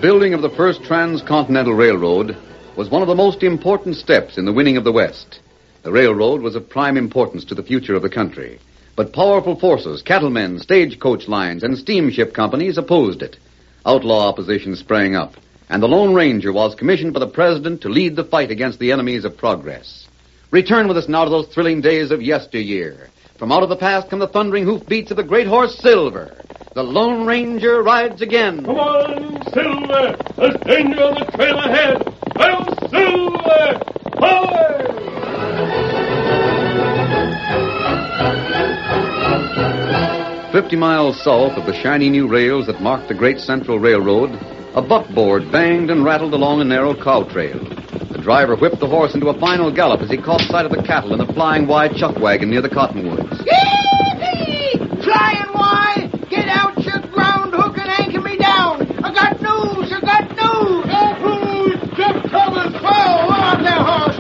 building of the first transcontinental railroad was one of the most important steps in the winning of the West. The railroad was of prime importance to the future of the country. But powerful forces, cattlemen, stagecoach lines, and steamship companies opposed it. Outlaw opposition sprang up, and the Lone Ranger was commissioned by the president to lead the fight against the enemies of progress. Return with us now to those thrilling days of yesteryear. From out of the past come the thundering hoofbeats of the great horse Silver. The Lone Ranger rides again. Come on, Silver! There's danger on the trail ahead! I'll Silver! Hi! 50 miles south of the shiny new rails that marked the great Central Railroad, a buckboard banged and rattled along a narrow cow trail. The driver whipped the horse into a final gallop as he caught sight of the cattle in a flying Y chuck wagon near the cottonwoods. Yee-hee! Flying Y! Get out your ground hook and anchor me down! I got news! I got news! Oh, Jeff Thomas! Whoa! On there, horse!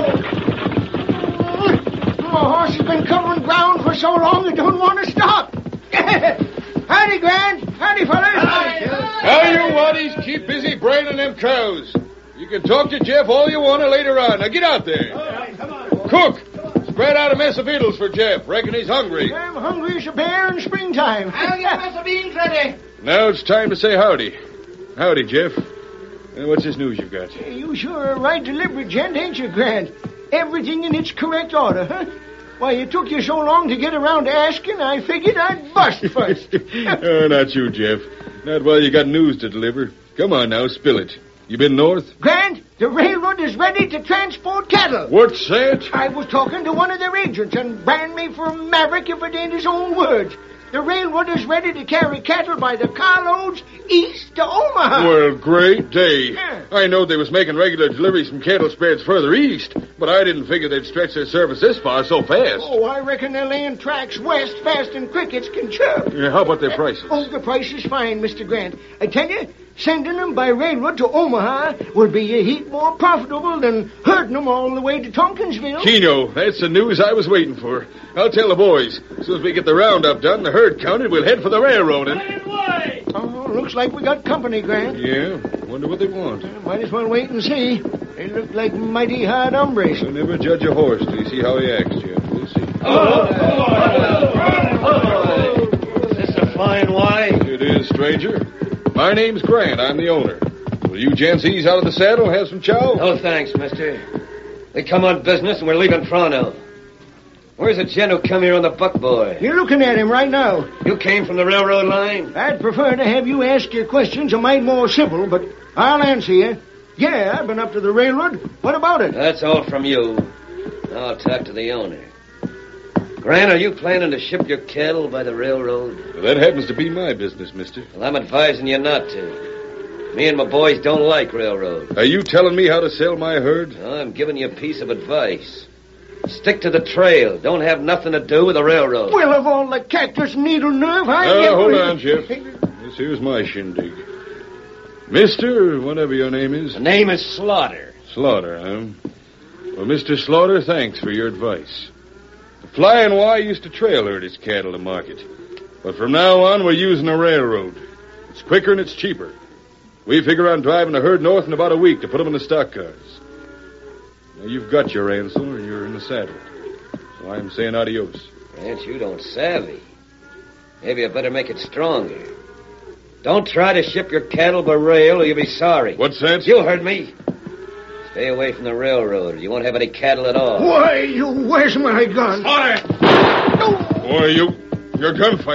Whoa! My horse has been covering ground for so long it don't want to stop. Howdy, Grant. Howdy, fellas. How you waddies keep busy braining them cows. You can talk to Jeff all you want to later on. Now get out there. All right, come on. Cook, spread out a mess of victuals for Jeff. Reckon he's hungry. I'm hungry as a bear in springtime. I'll get a mess of beans ready. Now it's time to say howdy. Howdy, Jeff. What's this news you've got? You sure are a right deliberate gent, ain't you, Grant? Everything in its correct order, huh? Why, it took you so long to get around to asking, I figured I'd bust first. Oh, not you, Jeff. Not while you got news to deliver. Come on now, spill it. You been north? Grant, the railroad is ready to transport cattle. What's that? I was talking to one of their agents, and brand me for a maverick if it ain't his own words. The railroad is ready to carry cattle by the carloads east to Omaha. Well, great day. Yeah. I know they was making regular deliveries from cattle spreads further east, but I didn't figure they'd stretch their service this far so fast. Oh, I reckon they're laying tracks west fast and crickets can chirp. Yeah, how about their prices? Oh, the price is fine, Mr. Grant. I tell you, sending them by railroad to Omaha will be a heap more profitable than herding them all the way to Tompkinsville. Keno, that's the news I was waiting for. I'll tell the boys. As soon as we get the roundup done, the herd counted, we'll head for the railroad. Oh, looks like we got company, Grant. Yeah, wonder what they want. Might as well wait and see. They look like mighty hard hombres. So never judge a horse till you see how he acts, Jeff. We'll see. Is this a flying Y? It is, stranger. My name's Grant. I'm the owner. Will you gents ease out of the saddle and have some chow? No, thanks, mister. We come on business and we're leaving Frono. Where's the gent who come here on the buckboard? You're looking at him right now. You came from the railroad line? I'd prefer to have you ask your questions a mite more civil, but I'll answer you. Yeah, I've been up to the railroad. What about it? That's all from you. Now I'll talk to the owner. Grant, are you planning to ship your cattle by the railroad? Well, that happens to be my business, mister. Well, I'm advising you not to. Me and my boys don't like railroad. Are you telling me how to sell my herd? No, I'm giving you a piece of advice. Stick to the trail. Don't have nothing to do with the railroad. Well, of all the cactus needle nerve, hold on, Jeff. This here's my shindig. Mister, whatever your name is. The name is Slaughter. Slaughter, huh? Well, Mr. Slaughter, thanks for your advice. The Flying Y used to trail herd his cattle to market. But from now on, we're using a railroad. It's quicker and it's cheaper. We figure on driving the herd north in about a week to put them in the stock cars. Now, you've got your answer and you're in the saddle. So I'm saying adios. Grant, you don't savvy. Maybe I better make it stronger. Don't try to ship your cattle by rail or you'll be sorry. What's that? You heard me. Stay away from the railroad or you won't have any cattle at all. Why, where's my gun? Slaughter! No! Boy, your gunfight.